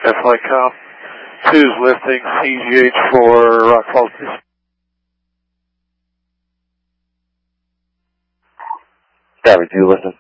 Flight Com. 2's lifting, EGH for Rockfall. Copy, 2 listen.